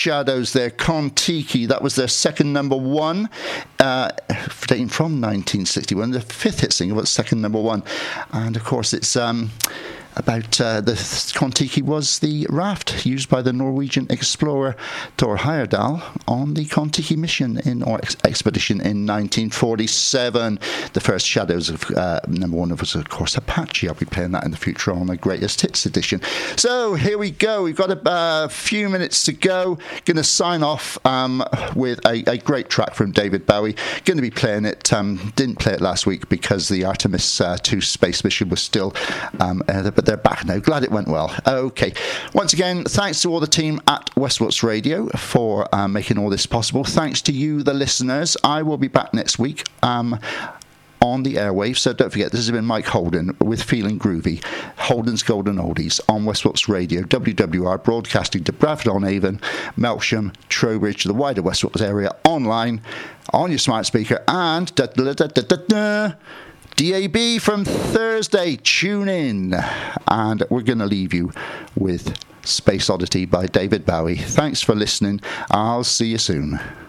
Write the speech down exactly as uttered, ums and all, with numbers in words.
Shadows there, Kon-Tiki. That was their second number one, uh, dating from nineteen sixty-one. The fifth hit single, but second number one. And of course, it's um, about uh, the Kon-Tiki was the raft used by the Norwegian explorer Thor Heyerdahl on the Kon-Tiki mission in or ex- expedition in nineteen forty-seven. The first Shadows of uh, number one was, of course, Apache. I'll be playing that in the future on the Greatest Hits edition. So here we go. We've got a uh, few minutes to go. Going to sign off um, with a, a great track from David Bowie. Going to be playing it. Um, didn't play it last week because the Artemis uh, two space mission was still um, uh, but they're back now. Glad it went well. Okay. Once again, thanks to all the team at Westwatch Radio for um, making all this possible. Thanks to you, the listeners. I will be back next week um, on the airwaves. So don't forget, this has been Mike Holden with Feeling Groovy, Holden's Golden Oldies on Westwatch Radio, W W R, broadcasting to Bradford-on-Avon, Melksham, Trowbridge, the wider Westwatch area, online, on your smart speaker, and da da da da da da D A B from Thursday. Tune in. And we're going to leave you with Space Oddity by David Bowie. Thanks for listening. I'll see you soon.